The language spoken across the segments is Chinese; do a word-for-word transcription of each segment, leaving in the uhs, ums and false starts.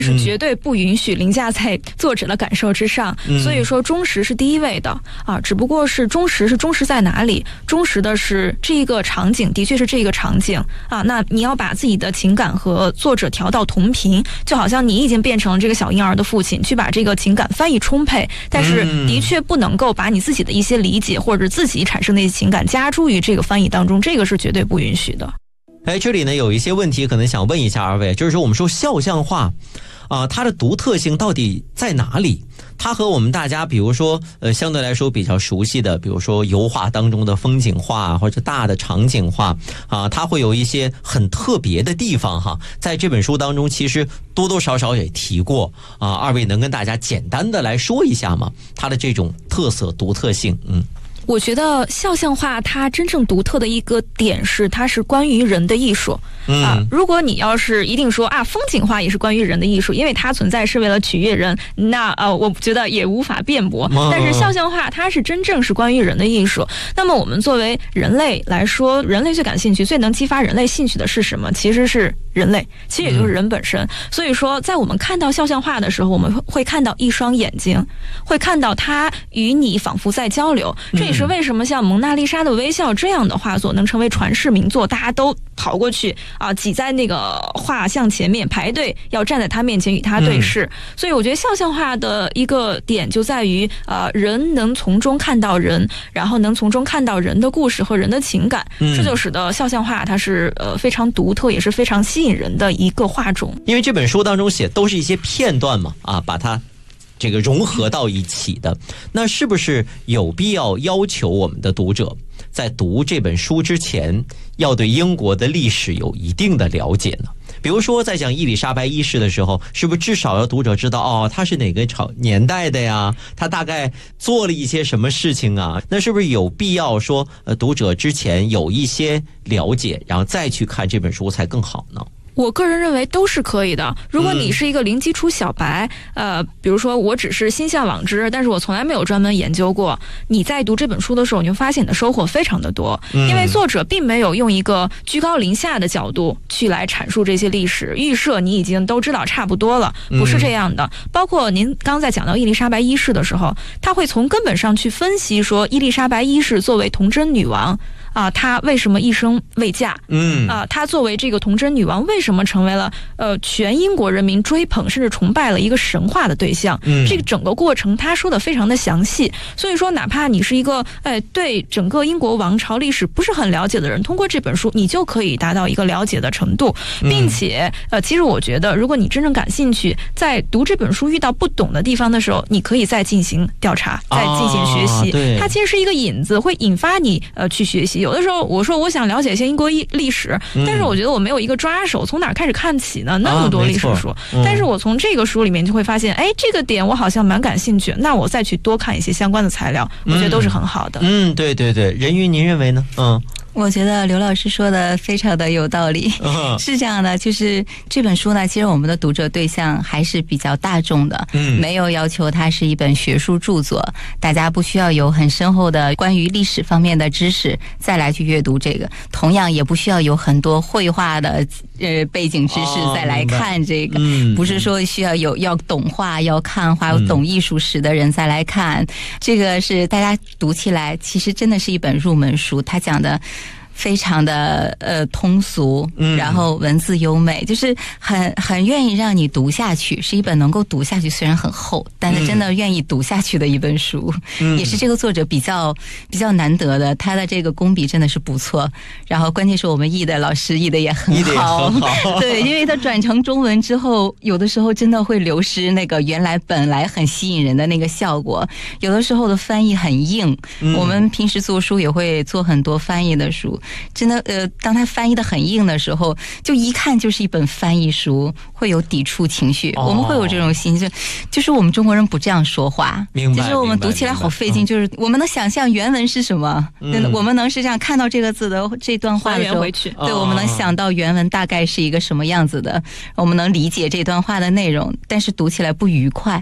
是绝对不允许凌驾在作者的感受之上，嗯、所以说忠实是第一位的啊，只不过是忠实是忠实在哪里？忠实的是这一个场景，的确是这个场景啊。那你要把自己的情感和作者调到同频，就好像你已经变成了这个小婴儿的父亲，去把这个情感翻译充沛，但是的确不能够把你自己的一些理解或者自己产生的一些情感加诸于这个翻译当中，这个是绝对不允许的。 哎，这里呢有一些问题可能想问一下二位，就是说我们说肖像画啊、呃，它的独特性到底在哪里？它和我们大家比如说呃相对来说比较熟悉的，比如说油画当中的风景画或者大的场景画啊、呃，它会有一些很特别的地方哈。在这本书当中其实多多少少也提过啊、呃，二位能跟大家简单的来说一下吗？它的这种特色独特性，嗯。 我觉得肖像画它真正独特的一个点是，它是关于人的艺术、嗯、啊。如果你要是一定说啊，风景画也是关于人的艺术，因为它存在是为了取悦人，那呃，我觉得也无法辩驳。但是肖像画它是真正是关于人的艺术。那么我们作为人类来说，人类最感兴趣、最能激发人类兴趣的是什么？其实是人类，其实也就是人本身。所以说，在我们看到肖像画的时候，我们会看到一双眼睛，会看到它与你仿佛在交流。这也是为什么像蒙娜丽莎的微笑这样的画作能成为传世名作，大家都跑过去啊，挤在那个画像前面排队，要站在他面前与他对视。嗯、所以我觉得肖像画的一个点就在于，呃，人能从中看到人，然后能从中看到人的故事和人的情感，嗯、这就使得肖像画它是呃非常独特，也是非常吸引人的一个画种。 因为这本书当中写都是一些片段嘛，啊，把它这个融合到一起的，那是不是有必要要求我们的读者在读这本书之前要对英国的历史有一定的了解呢？比如说在讲伊丽莎白一世的时候，是不是至少要读者知道哦，他是哪个朝年代的呀？他大概做了一些什么事情啊？那是不是有必要说呃读者之前有一些了解，然后再去看这本书才更好呢？ 我个人认为都是可以的。如果你是一个零基础小白，嗯、呃，比如说我只是心向往之，但是我从来没有专门研究过，你在读这本书的时候，你会发现你的收获非常的多，嗯、因为作者并没有用一个居高临下的角度去来阐述这些历史，预设你已经都知道差不多了，不是这样的。嗯、包括您刚刚在讲到伊丽莎白一世的时候，他会从根本上去分析说，伊丽莎白一世作为童贞女王。啊，她为什么一生未嫁？嗯，啊，她作为这个童贞女王，为什么成为了呃全英国人民追捧甚至崇拜了一个神话的对象？嗯，这个整个过程她说的非常的详细。所以说，哪怕你是一个哎对整个英国王朝历史不是很了解的人，通过这本书，你就可以达到一个了解的程度，并且呃，其实我觉得，如果你真正感兴趣，在读这本书遇到不懂的地方的时候，你可以再进行调查，再进行学习。 啊、 它其实是一个引子，会引发你呃去学习。有的时候我说我想了解一些英国历史，但是我觉得我没有一个抓手，从哪儿开始看起呢？那么多历史书，啊嗯、但是我从这个书里面就会发现，哎，这个点我好像蛮感兴趣，那我再去多看一些相关的材料，我觉得都是很好的。 嗯，嗯对对对，人鱼您认为呢？嗯。 我觉得刘老师说的非常的有道理， 嗯、 是这样的，就是这本书呢，其实我们的读者对象还是比较大众的，嗯，没有要求它是一本学术著作，大家不需要有很深厚的关于历史方面的知识再来去阅读这个，同样也不需要有很多绘画的呃背景知识再来看这个，哦嗯、不是说需要有要懂画、要看画、有懂艺术史的人再来看，嗯、这个是大家读起来其实真的是一本入门书，它讲的非常的呃通俗，然后文字优美，嗯、就是很很愿意让你读下去，是一本能够读下去，虽然很厚，但是真的愿意读下去的一本书，嗯、也是这个作者比较比较难得的，他的这个工笔真的是不错，然后关键是我们译的老师译的也很好， 很好对，因为他转成中文之后，有的时候真的会流失那个原来本来很吸引人的那个效果，有的时候的翻译很硬，嗯、我们平时做书也会做很多翻译的书。真的呃，当他翻译的很硬的时候，就一看就是一本翻译书，会有抵触情绪，哦、我们会有这种心情，就是我们中国人不这样说话， 明白， 就是我们读起来好费劲，就是我们能想象原文是什么，嗯、我们能是这样看到这个字的这段话的时候， 回去对，我们能想到原文大概是一个什么样子的，我们能理解这段话的内容，但是读起来不愉快。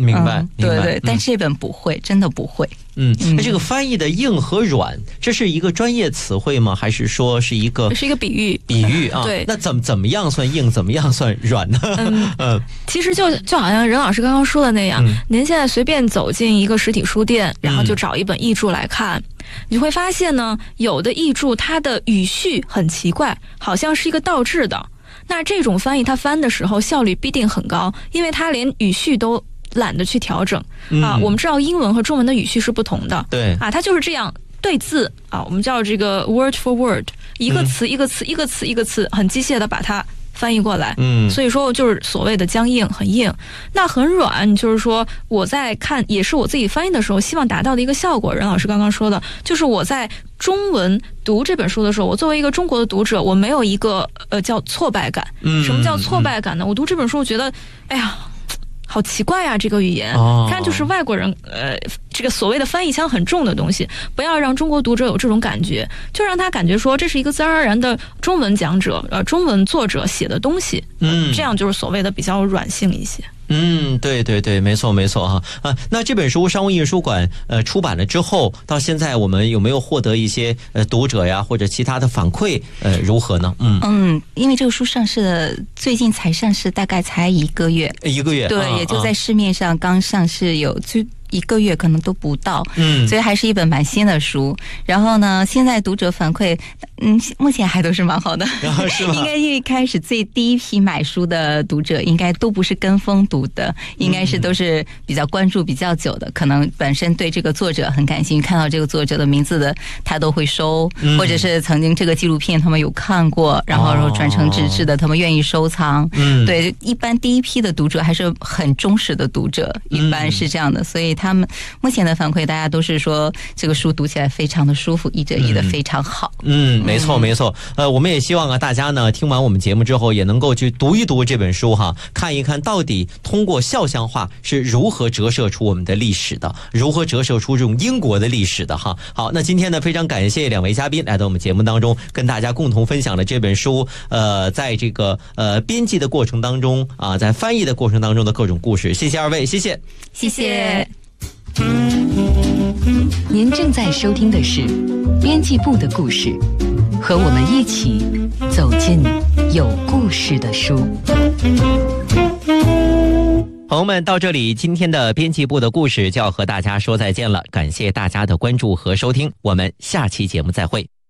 明白， 嗯、 明白对对、 嗯， 但这本不会，真的不会。 嗯，那这个翻译的硬和软，这是一个专业词汇吗？还是说是一个是一个比喻？ 比喻啊， 对。 那怎么怎么样算硬，怎么样算软呢？ 嗯嗯，其实就就好像任老师刚刚说的那样，嗯、您现在随便走进一个实体书店，然后就找一本译著来看。嗯，你会发现呢，有的译著它的语序很奇怪，好像是一个倒置的。那这种翻译它翻的时候效率必定很高，因为它连语序都懒得去调整、嗯、啊。我们知道英文和中文的语序是不同的， 对啊，它就是这样对字啊，我们叫这个 word for word， 一个词一个词、嗯、一个词一个词很机械的把它翻译过来，嗯，所以说就是所谓的僵硬，很硬。那很软，就是说我在看，也是我自己翻译的时候希望达到的一个效果。任老师刚刚说的，就是我在中文读这本书的时候，我作为一个中国的读者，我没有一个呃叫挫败感。嗯，什么叫挫败感呢？嗯、我读这本书，我觉得，哎呀。好奇怪啊，这个语言， 哦、 看就是外国人，呃，这个所谓的翻译腔很重的东西，不要让中国读者有这种感觉，就让他感觉说这是一个自然而然的中文讲者，呃，中文作者写的东西，嗯，这样就是所谓的比较软性一些。 嗯，对对对，没错没错哈啊。那这本书商务印书馆呃出版了之后，到现在我们有没有获得一些呃读者呀或者其他的反馈？呃，如何呢？嗯嗯，因为这个书上市的最近才上市，大概才一个月， 一个月， 对， 啊、 也就在市面上刚上市有最。一个月可能都不到， 嗯， 所以还是一本蛮新的书。然后呢，现在读者反馈，嗯，目前还都是蛮好的。 是吗？ 应该一开始最第一批买书的读者，应该都不是跟风读的，应该是都是比较关注比较久的，可能本身对这个作者很感兴趣，看到这个作者的名字的，他都会收， 嗯、 或者是曾经这个纪录片他们有看过，然后转成纸质的，他们愿意收藏。 嗯， 对，一般第一批的读者还是很忠实的读者，一般是这样的，所以。他们目前的反馈，大家都是说这个书读起来非常的舒服，译者译得非常好。 嗯，没错没错。呃，我们也希望啊，大家呢听完我们节目之后，也能够去读一读这本书哈，看一看到底通过肖像画是如何折射出我们的历史的，如何折射出这种英国的历史的哈。好，那今天呢，非常感谢两位嘉宾来到我们节目当中，跟大家共同分享了这本书呃，在这个呃编辑的过程当中啊，在翻译的过程当中的各种故事。谢谢二位，谢谢， 谢谢。 您正在收听的是编辑部的故事，和我们一起走进有故事的书。 朋友们，到这里，今天的编辑部的故事就要和大家说再见了。感谢大家的关注和收听，我们下期节目再会。